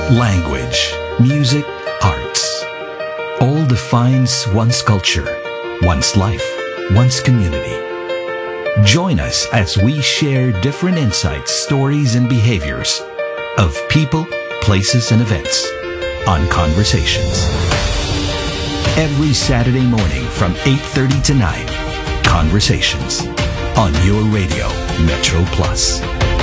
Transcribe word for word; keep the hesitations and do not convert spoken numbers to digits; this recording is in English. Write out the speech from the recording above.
Language, music, arts. All defines one's culture, one's life, one's community. Join us as we share different insights, stories, and behaviors of people, places, and events on Conversations. Every Saturday morning from eight thirty to nine, Conversations on your radio, Metro Plus.